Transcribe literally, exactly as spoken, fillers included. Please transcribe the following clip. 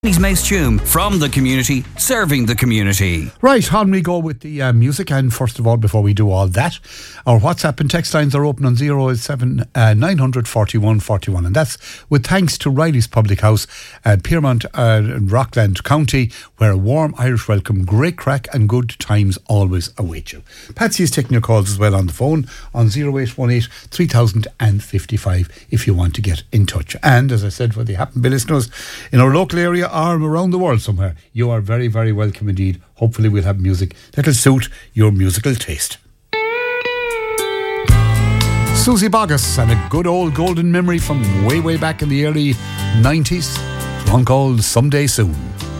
Mace Tume, from the community, serving the community. Right, on we go with the uh, music. And first of all, before we do all that, our WhatsApp and text lines are open on zero seven nine hundred forty-one forty-one, and that's with thanks to Riley's Public House at Piermont, uh, Rockland County, where a warm Irish welcome, great crack and good times always await you. Patsy is taking your calls as well on the phone on zero eight one eight three thousand fifty-five if you want to get in touch. And as I said, for the Happen Bay listeners in our local area or around the world somewhere, you are very, very welcome indeed. Hopefully we'll have music that'll suit your musical taste. Susie Boggess and a good old golden memory from way, way back in the early nineties. One called Someday Soon.